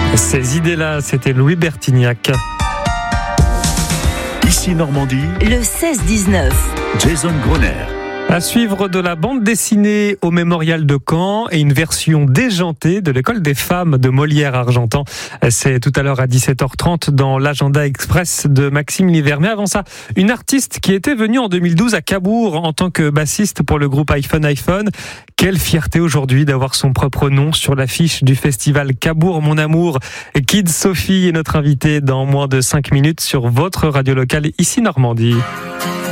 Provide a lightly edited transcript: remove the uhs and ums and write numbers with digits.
Ces idées-là, c'était Louis Bertignac. Ici Normandie, le 16-19. Jason Groner. À suivre de la bande dessinée au Mémorial de Caen et une version déjantée de l'École des femmes de Molière Argentan. C'est tout à l'heure à 17h30 dans l'agenda express de Maxime Liver. Mais avant ça, une artiste qui était venue en 2012 à Cabourg en tant que bassiste pour le groupe iPhone. Quelle fierté aujourd'hui d'avoir son propre nom sur l'affiche du festival Cabourg Mon Amour. Kid Sophie est notre invitée dans moins de 5 minutes sur votre radio locale ici Normandie.